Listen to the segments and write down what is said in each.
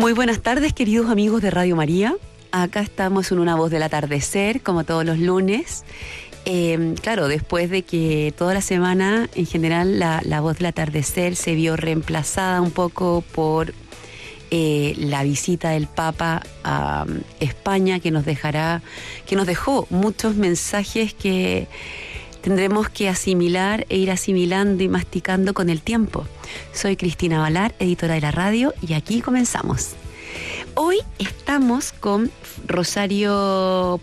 Muy buenas tardes, queridos amigos de Radio María. Acá estamos en Una Voz del Atardecer, como todos los lunes. Claro, después de que toda la semana, en general, la Voz del Atardecer se vio reemplazada un poco por la visita del Papa a España, que nos dejó muchos mensajes que tendremos que asimilar e ir asimilando y masticando con el tiempo. Soy Cristina Valar, editora de la radio, y aquí comenzamos. Hoy estamos con Rosario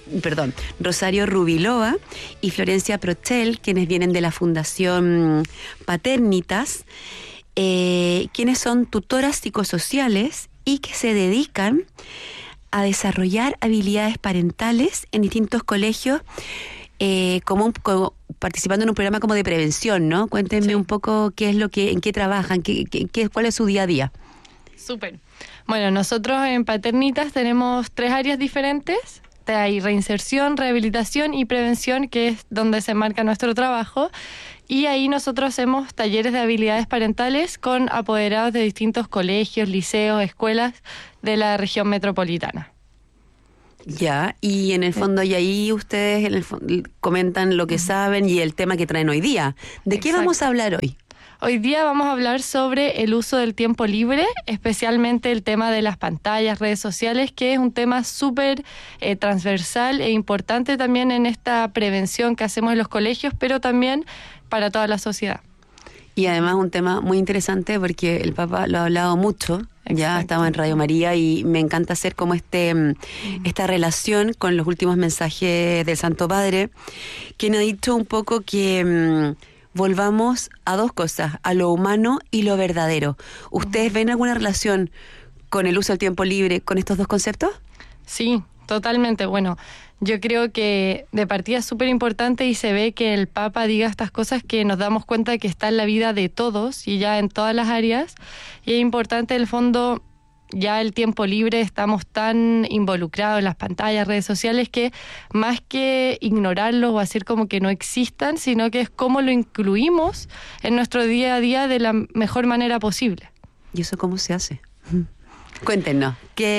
Rubiloa y Florencia Prochel, quienes vienen de la Fundación Paternitas, quienes son tutoras psicosociales y que se dedican a desarrollar habilidades parentales en distintos colegios, como participando en un programa como de prevención, ¿no? Cuéntenme un poco qué es en qué trabajan, cuál es su día a día. Súper. Bueno, nosotros en Paternitas tenemos 3 áreas diferentes. Hay reinserción, rehabilitación y prevención, que es donde se marca nuestro trabajo. Y ahí nosotros hacemos talleres de habilidades parentales con apoderados de distintos colegios, liceos, escuelas de la región metropolitana. Ya, y en el fondo, y ahí ustedes comentan lo que saben y el tema que traen hoy día. ¿De qué vamos a hablar hoy? Hoy día vamos a hablar sobre el uso del tiempo libre, especialmente el tema de las pantallas, redes sociales, que es un tema súper transversal e importante también en esta prevención que hacemos en los colegios, pero también para toda la sociedad. Y además un tema muy interesante porque el Papa lo ha hablado mucho. Ya estaba en Radio María y me encanta hacer como esta relación con los últimos mensajes del Santo Padre, quien ha dicho un poco que volvamos a 2 cosas, a lo humano y lo verdadero. ¿Ustedes ven alguna relación con el uso del tiempo libre con estos 2 conceptos? Sí, totalmente. Bueno, yo creo que de partida es súper importante y se ve que el Papa diga estas cosas, que nos damos cuenta de que está en la vida de todos y ya en todas las áreas. Y es importante, en el fondo, ya el tiempo libre, estamos tan involucrados en las pantallas, redes sociales, que más que ignorarlos o hacer como que no existan, sino que es cómo lo incluimos en nuestro día a día de la mejor manera posible. ¿Y eso cómo se hace? Cuéntenos,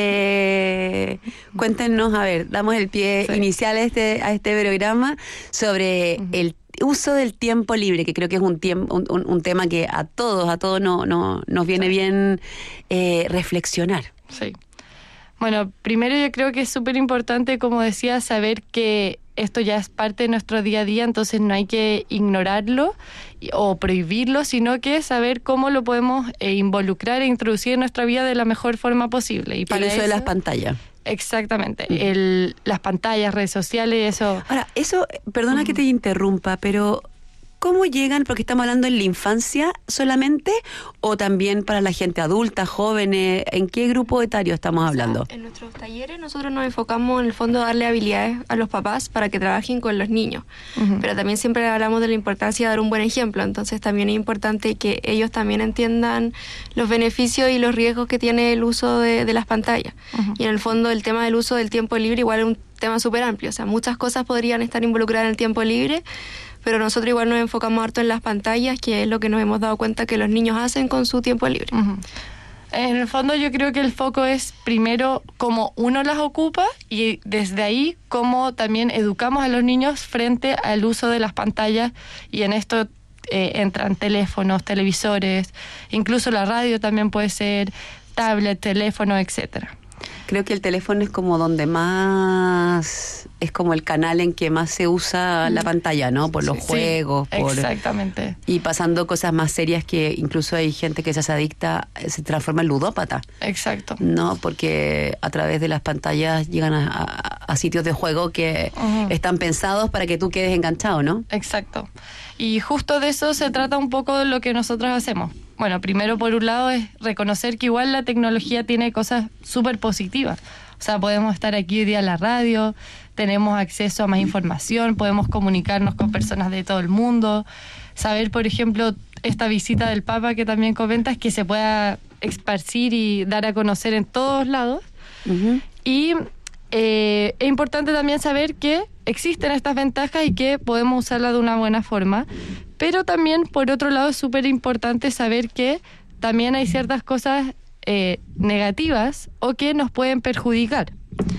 a ver, damos el pie inicial a este programa sobre el uso del tiempo libre, que creo que es un tema que a todos nos viene bien reflexionar. Sí. Bueno, primero yo creo que es súper importante, como decía, saber que esto ya es parte de nuestro día a día, entonces no hay que ignorarlo o prohibirlo, sino que saber cómo lo podemos involucrar e introducir en nuestra vida de la mejor forma posible. Y para el uso de las pantallas. Exactamente, las pantallas, redes sociales, eso. Ahora, eso, perdona que te interrumpa, pero ¿cómo llegan? Porque estamos hablando en la infancia solamente, o también para la gente adulta, jóvenes. ¿En qué grupo etario estamos hablando? En nuestros talleres nosotros nos enfocamos en el fondo a darle habilidades a los papás para que trabajen con los niños. Pero también siempre hablamos de la importancia de dar un buen ejemplo. Entonces también es importante que ellos también entiendan los beneficios y los riesgos que tiene el uso de las pantallas. Y en el fondo el tema del uso del tiempo libre igual es un tema súper amplio. O sea, muchas cosas podrían estar involucradas en el tiempo libre, pero nosotros igual nos enfocamos harto en las pantallas, que es lo que nos hemos dado cuenta que los niños hacen con su tiempo libre. En el fondo yo creo que el foco es primero cómo uno las ocupa y desde ahí cómo también educamos a los niños frente al uso de las pantallas, y en esto entran teléfonos, televisores, incluso la radio también puede ser, tablet, teléfono, etcétera. Creo que el teléfono es como donde más, es como el canal en que más se usa la pantalla, ¿no? Por los juegos. Exactamente. Y pasando cosas más serias, que incluso hay gente que se hace adicta, se transforma en ludópata. Exacto. No, porque a través de las pantallas llegan a sitios de juego que están pensados para que tú quedes enganchado, ¿no? Exacto. Y justo de eso se trata un poco de lo que nosotros hacemos. Bueno, primero por un lado es reconocer que igual la tecnología tiene cosas súper positivas. O sea, podemos estar aquí hoy día en la radio, tenemos acceso a más información, podemos comunicarnos con personas de todo el mundo, saber, por ejemplo, esta visita del Papa que también comentas, que se pueda esparcir y dar a conocer en todos lados. Y es importante también saber que existen estas ventajas y que podemos usarlas de una buena forma, pero también, por otro lado, es súper importante saber que también hay ciertas cosas negativas o que nos pueden perjudicar.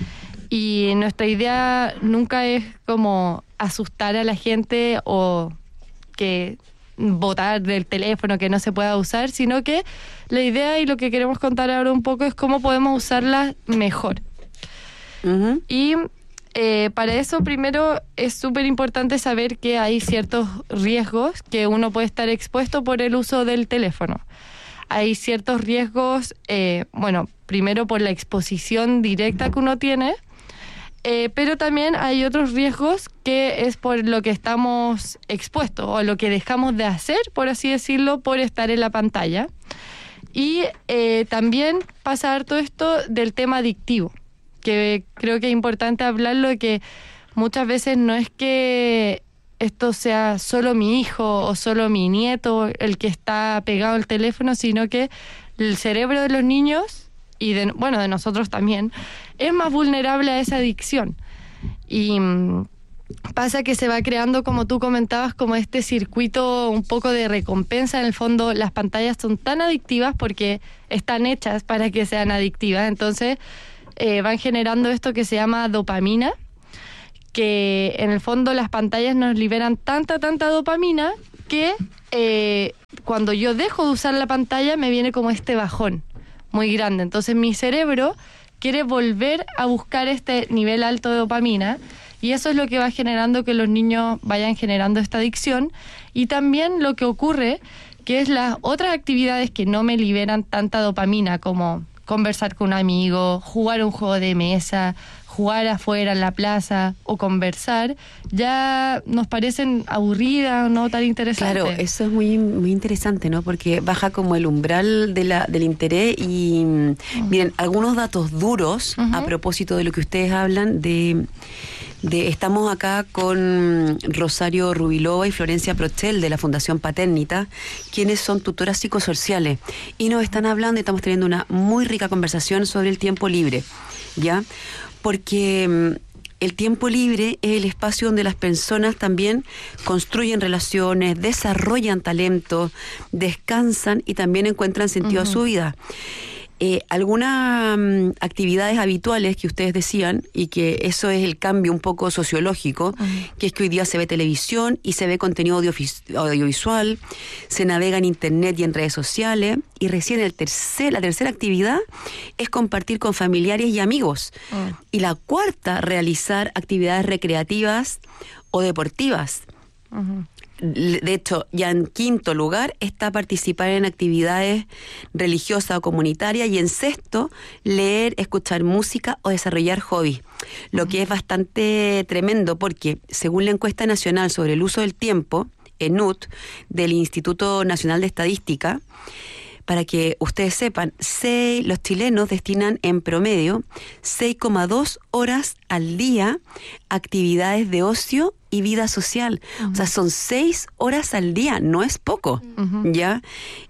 Y nuestra idea nunca es como asustar a la gente o que botar del teléfono, que no se pueda usar, sino que la idea y lo que queremos contar ahora un poco es cómo podemos usarla mejor. Uh-huh. Y para eso primero es súper importante saber que hay ciertos riesgos que uno puede estar expuesto por el uso del teléfono. Hay ciertos riesgos, primero por la exposición directa que uno tiene, pero también hay otros riesgos que es por lo que estamos expuestos o lo que dejamos de hacer, por así decirlo, por estar en la pantalla. Y también pasa harto esto del tema adictivo, que creo que es importante hablarlo, que muchas veces no es que esto sea solo mi hijo o solo mi nieto el que está pegado al teléfono, sino que el cerebro de los niños y de nosotros también, es más vulnerable a esa adicción. Y pasa que se va creando, como tú comentabas, como este circuito un poco de recompensa. En el fondo, las pantallas son tan adictivas porque están hechas para que sean adictivas. Entonces, van generando esto que se llama dopamina, que en el fondo las pantallas nos liberan tanta dopamina que cuando yo dejo de usar la pantalla me viene como este bajón muy grande. Entonces mi cerebro quiere volver a buscar este nivel alto de dopamina y eso es lo que va generando que los niños vayan generando esta adicción. Y también lo que ocurre, que es las otras actividades que no me liberan tanta dopamina, como conversar con un amigo, jugar un juego de mesa, jugar afuera en la plaza o conversar, ya nos parecen aburridas, no tan interesantes. Claro, eso es muy muy interesante, ¿no? Porque baja como el umbral del interés y miren, algunos datos duros a propósito de lo que ustedes hablan de estamos acá con Rosario Rubiloba y Florencia Prochel de la Fundación Paternita, quienes son tutoras psicosociales y nos están hablando y estamos teniendo una muy rica conversación sobre el tiempo libre, ¿ya? Porque el tiempo libre es el espacio donde las personas también construyen relaciones, desarrollan talento, descansan y también encuentran sentido a su vida. Algunas actividades habituales que ustedes decían, y que eso es el cambio un poco sociológico, que es que hoy día se ve televisión y se ve contenido audiovisual, se navega en internet y en redes sociales, y recién la tercera actividad es compartir con familiares y amigos. Y la cuarta, realizar actividades recreativas o deportivas. De hecho, ya en quinto lugar está participar en actividades religiosas o comunitarias, y en sexto, leer, escuchar música o desarrollar hobbies. Lo que es bastante tremendo porque, según la encuesta nacional sobre el uso del tiempo, ENUT, del Instituto Nacional de Estadística, para que ustedes sepan, los chilenos destinan en promedio 6,2 horas al día a actividades de ocio y vida social. O sea, son 6 horas al día, no es poco, ¿ya?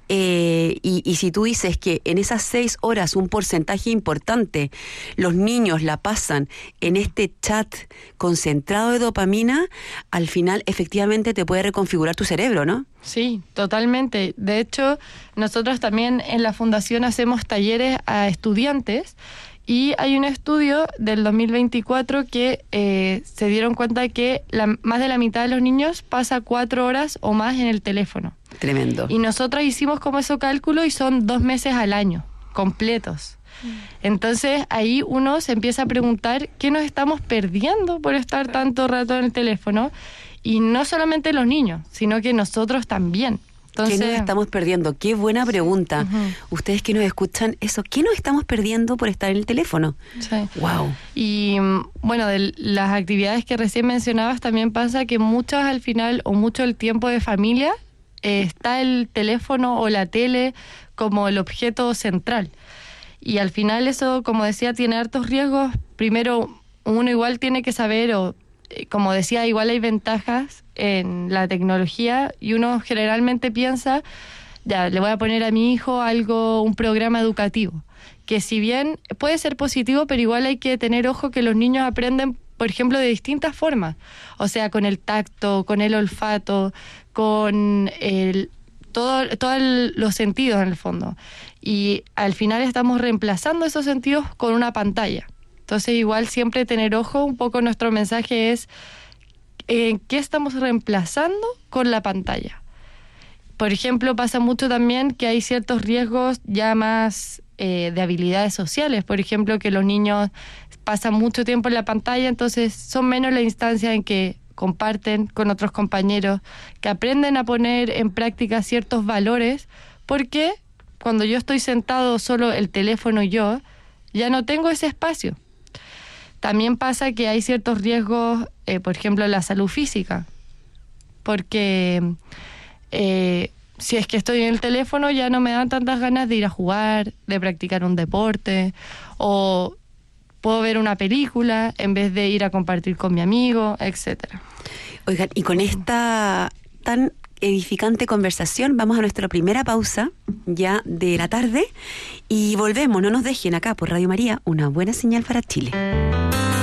Y si tú dices que en esas 6 horas un porcentaje importante los niños la pasan en este chat concentrado de dopamina, al final efectivamente te puede reconfigurar tu cerebro, ¿no? Sí, totalmente. De hecho, nosotros también en la Fundación hacemos talleres a estudiantes. Y hay un estudio del 2024 que se dieron cuenta que más de la mitad de los niños pasa 4 horas o más en el teléfono. Tremendo. Y nosotros hicimos como ese cálculo y son 2 meses al año, completos. Entonces ahí uno se empieza a preguntar qué nos estamos perdiendo por estar tanto rato en el teléfono. Y no solamente los niños, sino que nosotros también. Entonces, ¿qué nos estamos perdiendo? Qué buena pregunta. Ustedes que nos escuchan eso, ¿qué nos estamos perdiendo por estar en el teléfono? Sí. Wow. Y bueno, de las actividades que recién mencionabas, también pasa que muchas al final, o mucho el tiempo de familia, está el teléfono o la tele como el objeto central. Y al final eso, como decía, tiene hartos riesgos. Primero, uno igual tiene que saber, o como decía, igual hay ventajas en la tecnología y uno generalmente piensa, ya, le voy a poner a mi hijo un programa educativo, que si bien puede ser positivo, pero igual hay que tener ojo que los niños aprenden, por ejemplo, de distintas formas, o sea, con el tacto, con el olfato, con todos los sentidos en el fondo. Y al final estamos reemplazando esos sentidos con una pantalla. Entonces igual siempre tener ojo, un poco nuestro mensaje es ¿qué estamos reemplazando con la pantalla? Por ejemplo, pasa mucho también que hay ciertos riesgos ya más de habilidades sociales. Por ejemplo, que los niños pasan mucho tiempo en la pantalla, entonces son menos las instancias en que comparten con otros compañeros, que aprenden a poner en práctica ciertos valores, porque cuando yo estoy sentado solo el teléfono y yo, ya no tengo ese espacio. También pasa que hay ciertos riesgos, por ejemplo, en la salud física, porque si es que estoy en el teléfono ya no me dan tantas ganas de ir a jugar, de practicar un deporte, o puedo ver una película en vez de ir a compartir con mi amigo, etcétera. Oigan, y con esta tan edificante conversación vamos a nuestra primera pausa ya de la tarde y volvemos, no nos dejen acá por Radio María, una buena señal para Chile.